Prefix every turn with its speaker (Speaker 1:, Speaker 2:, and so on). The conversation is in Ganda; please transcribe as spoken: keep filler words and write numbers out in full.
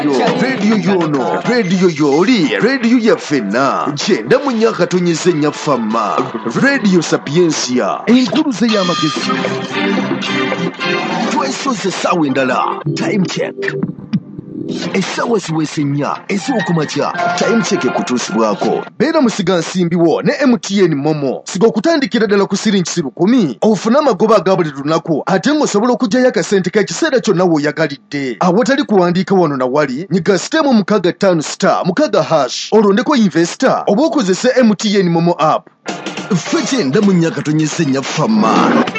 Speaker 1: Radio yono, radio yoli, radio ya fena. Jenda munyaka tonyeze nyafama. Radio Sapiensia. Enkuruze ya magezi. Twesoze sawa endala. Time check. Esawa siwesenya esi okumacha time check kutusibwako bera musiga nsimbiwo ne M T N Momo sigo kutandikira dala ku siringi lukumi ofuna amagoba agabuli lunaku ate ngosobola okujjayo akasente ka kiseera kyonna w'oyagalidde awatali kuwandiika wano na wali nyiga sitemu mukaga tano star mukaga hash olondeko investor oba okozesa M T N Momo app ffe gyenda mu nnyaka tonyesenya fama.